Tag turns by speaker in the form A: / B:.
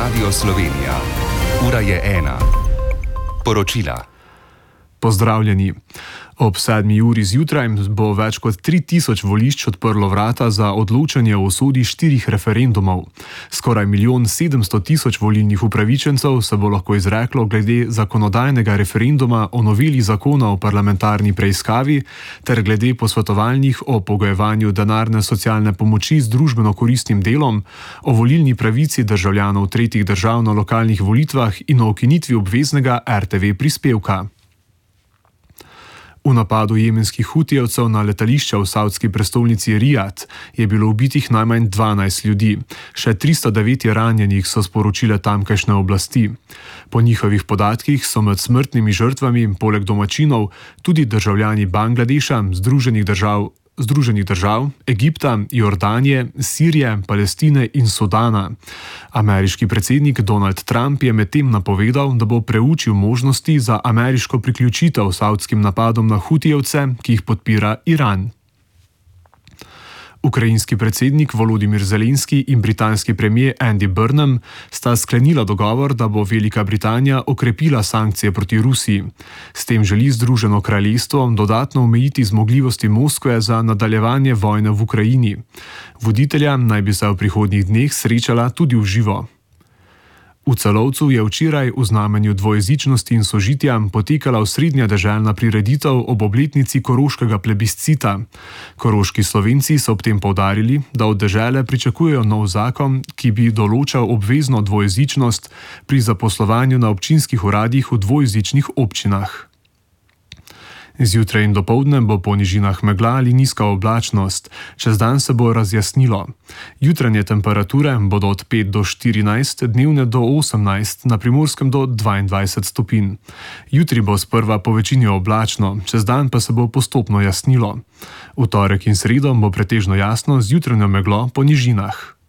A: Radio Slovenija. Ura je 1. Poročila.
B: Pozdravljeni. Ob 7. uri zjutraj bo več kot 3000 volišč odprlo vrata za odločanje o usodi 4 referendumov. Skoraj 1 700 000 volilnih upravičencev se bo lahko izreklo glede zakonodajnega referenduma o noveli zakona o parlamentarni preiskavi ter glede posvetovalnih o pogojevanju denarne socialne pomoči z družbeno koristnim delom, o volilni pravici državljanov tretjih držav na lokalnih volitvah in o ukinitvi obveznega RTV prispevka. V napadu jemenskih hutijevcev na letališče v savdski prestolnici Rijad je bilo ubitih najmanj 12 ljudi. Še 309 je ranjenih, so sporočile tamkajšnje oblasti. Po njihovih podatkih so med smrtnimi žrtvami, poleg domačinov, tudi državljani Bangladeša, Združenih držav, Egipta, Jordanije, Sirije, Palestine in Sudana. Ameriški predsednik Donald Trump je medtem napovedal, da bo preučil možnosti za ameriško priključitev savdskim napadom na hutijevce, ki jih podpira Iran. Ukrajinski predsednik Volodymyr Zelenski in britanski premier Andy Burnham sta sklenila dogovor, da bo Velika Britanija okrepila sankcije proti Rusiji. S tem želi Združeno kraljestvo dodatno omejiti zmogljivosti Moskve za nadaljevanje vojne v Ukrajini. Voditelja naj bi se v prihodnjih dneh srečala tudi v živo. V Celovcu je včeraj v znamenju dvojezičnosti in sožitja potekala osrednja deželna prireditev ob obletnici koroškega plebiscita. Koroški Slovenci so ob tem poudarili, da od dežele pričakujejo nov zakon, ki bi določal obvezno dvojezičnost pri zaposlovanju na občinskih uradih v dvojezičnih občinah. Zjutraj in dopoldne bo po nižinah megla ali nizka oblačnost, čez dan se bo razjasnilo. Jutranje temperature bodo od 5 do 14, dnevne do 18, na Primorskem do 22 stopinj. Jutri bo sprva po večini oblačno, čez dan pa se bo postopno jasnilo. V torek in sredo bo pretežno jasno z jutranjo meglo po nižinah.